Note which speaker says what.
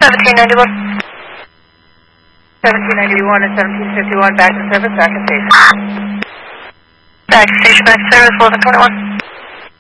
Speaker 1: 1791.
Speaker 2: 1791 and 1751 back to service, back to station.
Speaker 1: Back to station, back to service, 1121.